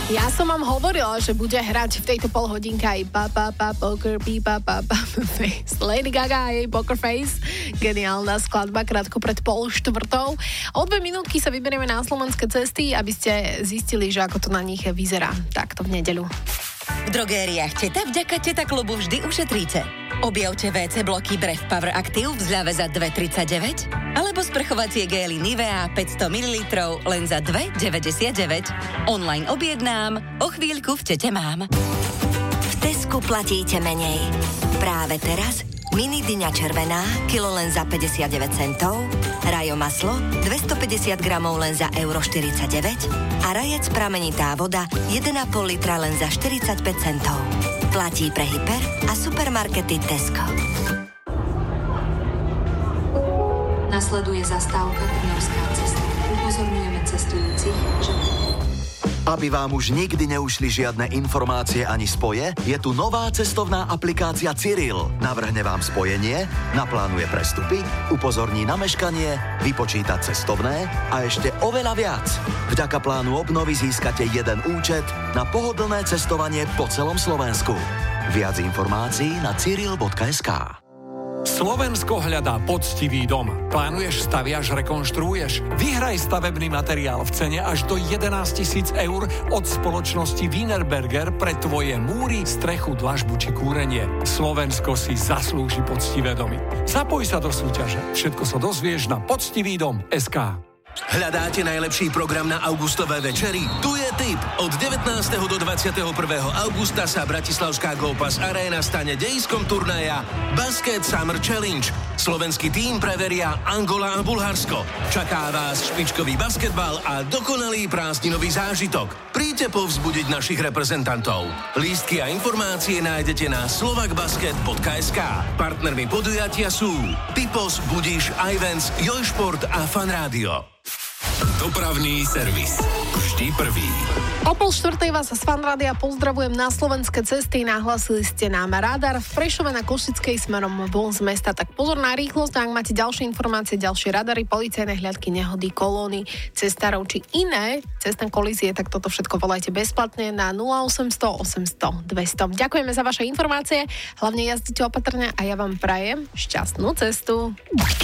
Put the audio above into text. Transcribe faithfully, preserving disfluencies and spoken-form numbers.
Ja som vám hovorila, že bude hrať v tejto polhodinke aj pa, pa, pa, poker, pi, pa, pa, pa, face. Lady Gaga a jej Poker Face. Geniálna skladba, krátko pred pol štvrtou. O dve minútky sa vyberieme na slovenské cesty, aby ste zistili, že ako to na nich vyzerá. Takto v nedeľu. V drogériách Teta vďaka Teta klubu vždy ušetríte. Objavte vé cé bloky Brev Power Active v zľave za dva tridsaťdeväť alebo sprchovacie gély Nivea päťsto mililitrov len za dva deväťdesiatdeväť. Online objednám, o chvíľku v Tete mám. V Tesku platíte menej. Práve teraz mini dyňa červená, kilo len za päťdesiatdeväť centov, rajo maslo dvestopäťdesiat gramov len za euro štyridsaťdeväť a rajec pramenitá voda jeden a pol litra len za štyridsaťpäť centov. Platí pre hyper a supermarkety Tesco. Nasleduje zastávka Trnavská cesta. Upozorňujeme cestujúcich, že... Aby vám už nikdy neušli žiadne informácie ani spoje, je tu nová cestovná aplikácia Cyril. Navrhne vám spojenie, naplánuje prestupy, upozorní na meškanie, vypočíta cestovné a ešte oveľa viac. Vďaka plánu obnovy získate jeden účet na pohodlné cestovanie po celom Slovensku. Viac informácií na cyril bodka es ká. Slovensko hľadá poctivý dom. Plánuješ, staviaš, rekonštruuješ? Vyhraj stavebný materiál v cene až do jedenásť tisíc eur od spoločnosti Wienerberger pre tvoje múry, strechu, dlažbu či kúrenie. Slovensko si zaslúži poctivé domy. Zapoj sa do súťaže. Všetko sa dozvieš na poctivý dom bodka es ká. Hľadáte najlepší program na augustové večery? Tu je tip. Od devätnásteho do dvadsiateho prvého augusta sa bratislavská Go-Pass Arena stane dejiskom turnaja Basket Summer Challenge. Slovenský tím preveria Angola a Bulharsko. Čaká vás špičkový basketbal a dokonalý prázdninový zážitok. Príďte povzbudiť našich reprezentantov. Lístky a informácie nájdete na slovakbasket bodka es ká. Partnermi podujatia sú Typos, Budiš, Ivens, Jojšport a Fan Rádio. Dopravný servis. Vždy prvý. O pol štvrtej vás z Fan Rádia pozdravujem na slovenské cesty. Nahlasili ste nám radar v Prešove na Košickej smerom von z mesta. Tak pozor na rýchlosť. Ak máte ďalšie informácie, ďalšie radary, policajné hľadky, nehody, kolóny, cestárov či iné cestné kolízie, tak toto všetko volajte bezplatne na nula osemsto osemsto dvesto. Ďakujeme za vaše informácie. Hlavne jazdite opatrne a ja vám prajem šťastnú cestu.